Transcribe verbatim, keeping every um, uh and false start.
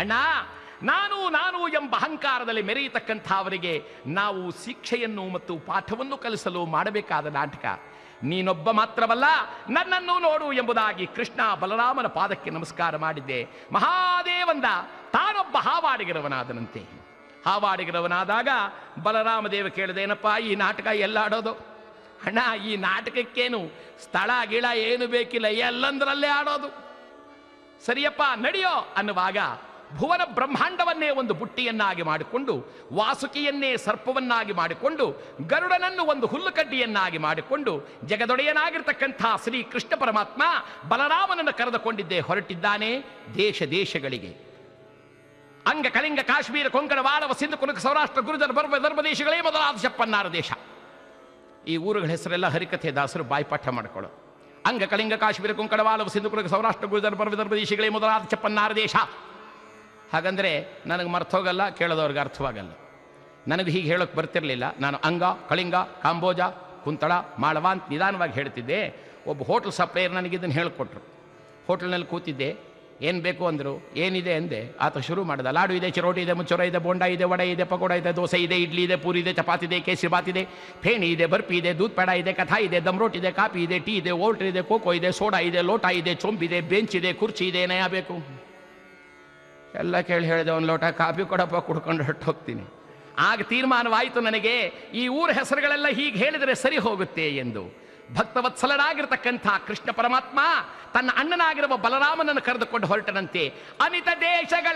ಅಣ್ಣ, ನಾನು ನಾನು ಎಂಬ ಅಹಂಕಾರದಲ್ಲಿ ಮೆರೆಯತಕ್ಕಂಥ ಅವರಿಗೆ ನಾವು ಶಿಕ್ಷೆಯನ್ನು ಮತ್ತು ಪಾಠವನ್ನು ಕಲಿಸಲು ಮಾಡಬೇಕಾದ ನಾಟಕ. ನೀನೊಬ್ಬ ಮಾತ್ರವಲ್ಲ, ನನ್ನನ್ನು ನೋಡು ಎಂಬುದಾಗಿ ಕೃಷ್ಣ ಬಲರಾಮನ ಪಾದಕ್ಕೆ ನಮಸ್ಕಾರ ಮಾಡಿದ್ದೆ. ಮಹಾದೇವಂದ ತಾನೊಬ್ಬ ಹಾವಾಡಿಗರವನಾದನಂತೆ. ಹಾವಾಡಿಗರವನಾದಾಗ ಬಲರಾಮದೇವ ಕೇಳಿದೇನಪ್ಪ, ಈ ನಾಟಕ ಎಲ್ಲ ಆಡೋದು? ಅಣ್ಣ, ಈ ನಾಟಕಕ್ಕೇನು ಸ್ಥಳ ಗಿಳ ಏನು ಬೇಕಿಲ್ಲ, ಎಲ್ಲಂದ್ರಲ್ಲೇ ಆಡೋದು. ಸರಿಯಪ್ಪ, ನಡೆಯೋ ಅನ್ನುವಾಗ ಭುವನ ಬ್ರಹ್ಮಾಂಡವನ್ನೇ ಒಂದು ಬುಟ್ಟಿಯನ್ನಾಗಿ ಮಾಡಿಕೊಂಡು, ವಾಸುಕಿಯನ್ನೇ ಸರ್ಪವನ್ನಾಗಿ ಮಾಡಿಕೊಂಡು, ಗರುಡನನ್ನು ಒಂದು ಹುಲ್ಲುಕಡ್ಡಿಯನ್ನಾಗಿ ಮಾಡಿಕೊಂಡು, ಜಗದೊಡೆಯನಾಗಿರ್ತಕ್ಕಂಥ ಶ್ರೀ ಕೃಷ್ಣ ಪರಮಾತ್ಮ ಬಲರಾಮನನ್ನು ಕರೆದುಕೊಂಡಿದ್ದೇ ಹೊರಟಿದ್ದಾನೆ ದೇಶ ದೇಶಗಳಿಗೆ. ಅಂಗ ಕಳಿಂಗ ಕಾಶ್ಮೀರ ಕೊಂಕಣ ವಾಳವ ಸಿಂಧು ಕುಲಕ ಸೌರಾಷ್ಟ್ರ ಗುರುಜರ ಬರ್ವ ಧರ್ಮ ದೇಶಗಳೇ ಮೊದಲಾದ ಶಪ್ಪನ್ನಾರ ದೇಶ. ಈ ಊರುಗಳ ಹೆಸರೆಲ್ಲ ಹರಿಕಥೆ ದಾಸರು ಬಾಯ್ಪಾಠ ಮಾಡಿಕೊಳ್ಳೋ. ಅಂಗ ಕಳಿಂಗ ಕಾಶ್ಮೀರ ಕೊಂಕಣ ವಾಳವ ಸಿಂಧು ಕುಲಕ ಸೌರಾಷ್ಟ್ರ ಗುರುಜರ ಬರ್ವ ಧರ್ಮ ದೇಶಗಳೇ ಮೊದಲಾದ ಚಪ್ಪನ್ನಾರ ದೇಶ. ಹಾಗಂದರೆ ನನಗೆ ಮರ್ತೋಗಲ್ಲ, ಕೇಳೋದವ್ರಿಗೆ ಅರ್ಥವಾಗಲ್ಲ. ನನಗೆ ಹೀಗೆ ಹೇಳೋಕ್ಕೆ ಬರ್ತಿರಲಿಲ್ಲ. ನಾನು ಅಂಗ ಕಳಿಂಗ ಕಾಂಬೋಜ ಕುಂತಳ ಮಾಳವ ಅಂತ ನಿಧಾನವಾಗಿ ಹೇಳ್ತಿದ್ದೆ. ಒಬ್ಬ ಹೋಟ್ಲ್ ಸಪ್ಲೈಯರ್ ನನಗೆ ಇದನ್ನು ಹೇಳಿಕೊಟ್ರು. ಹೋಟ್ಲ್ನಲ್ಲಿ ಕೂತಿದ್ದೆ. ಏನು ಬೇಕು ಅಂದರು. ಏನಿದೆ ಅಂದೆ. ಆತ ಶುರು ಮಾಡಿದ. ಲಾಡು ಇದೆ, ಚಿರೋಟಿ ಇದೆ, ಮುಚ್ಚೂರ ಇದೆ, ಬೋಂಡ ಇದೆ, ವಡೆ ಇದೆ, ಪಕೋಡ ಇದೆ, ದೋಸೆ ಇದೆ, ಇಡ್ಲಿ ಇದೆ, ಪೂರಿ ಇದೆ, ಚಪಾತಿ ಇದೆ, ಕೇಸರಿ ಬಾತ್ ಇದೆ, ಫೇಣಿ ಇದೆ, ಬರ್ಪಿ ಇದೆ, ದೂದ್ ಪೇಡ ಇದೆ, ಕಥಾ ಇದೆ, ದಮ್ ರೋಟಿ ಇದೆ, ಕಾಫಿ ಇದೆ, ಟೀ ಇದೆ, ಓಲ್ಟರ್ ಇದೆ, ಕೋಕೋ ಇದೆ, ಸೋಡಾ ಇದೆ, ಲೋಟ ಇದೆ, ಚೊಂಬಿದೆ, ಬೆಂಚ್ ಇದೆ, ಕುರ್ಚಿ ಇದೆ, ನಯ ಬೇಕು. ಎಲ್ಲ ಕೇಳಿ ಹೇಳಿದೆ, ಒಂದು ಲೋಟ ಕಾಫಿ ಕೊಡಪ್ಪ, ಕುಡ್ಕೊಂಡು ಹೊರಟು ಹೋಗ್ತೀನಿ. ಆಗ ತೀರ್ಮಾನವಾಯಿತು ನನಗೆ, ಈ ಊರ ಹೆಸರುಗಳೆಲ್ಲ ಹೀಗೆ ಹೇಳಿದರೆ ಸರಿ ಹೋಗುತ್ತೆ ಎಂದು. ಭಕ್ತವತ್ಸಲನಾಗಿರ್ತಕ್ಕಂಥ ಕೃಷ್ಣ ಪರಮಾತ್ಮ ತನ್ನ ಅಣ್ಣನಾಗಿರುವ ಬಲರಾಮನನ್ನು ಕರೆದುಕೊಂಡು ಹೊರಟನಂತೆ. ಅನಿತ ದೇಶಗಳ